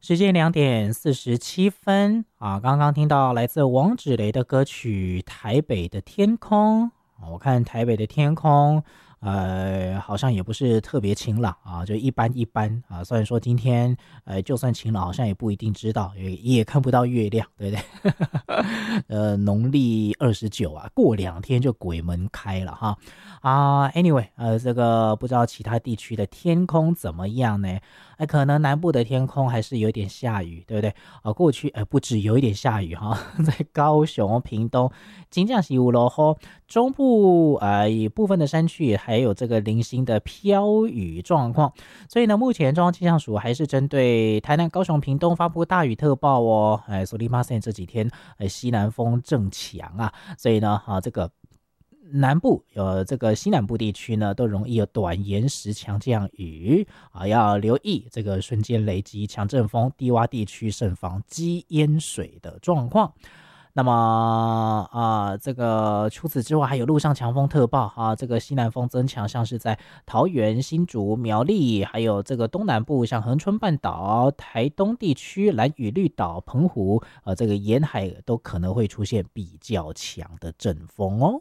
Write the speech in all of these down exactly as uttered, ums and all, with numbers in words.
时间两点四十七分啊，刚刚听到来自王芷蕾的歌曲《台北的天空》。我看台北的天空，呃，好像也不是特别晴朗啊，就一般一般啊。虽然说今天，呃，就算晴朗，好像也不一定知道，也也看不到月亮，对不对？呃，农历二十九啊，过两天就鬼门开了哈。啊 ，anyway， 呃，这个不知道其他地区的天空怎么样呢？哎，可能南部的天空还是有点下雨，对不对？啊，过去呃不止有一点下雨哈，在高雄、屏东、金江西五楼后，中部呃部分的山区还有这个零星的飘雨状况，所以呢，目前中央气象署还是针对台南、高雄、屏东发布大雨特报哦。哎，所以发现这几天呃西南风正强啊，所以呢，啊这个。南部有这个西南部地区呢，都容易有短延时强降雨啊，要留意这个瞬间雷击、强阵风，低洼地区慎防积淹水的状况。那么啊、呃，这个除此之外，还有陆上强风特报啊，这个西南风增强，像是在桃园、新竹、苗栗，还有这个东南部，像恒春半岛、台东地区、兰屿、绿岛、澎湖，呃，这个沿海都可能会出现比较强的阵风哦。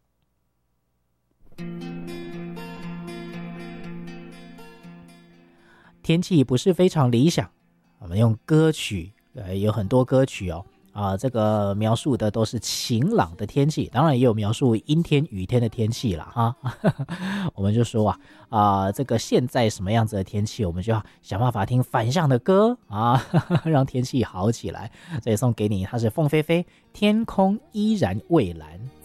天气不是非常理想，我们用歌曲，呃，有很多歌曲哦，啊、呃，这个描述的都是晴朗的天气，当然也有描述阴天、雨天的天气啦，哈。我们就说啊，啊、呃，这个现在什么样子的天气，我们就要想办法听反向的歌啊，让天气好起来。所以送给你，它是凤飞飞，天空依然蔚蓝。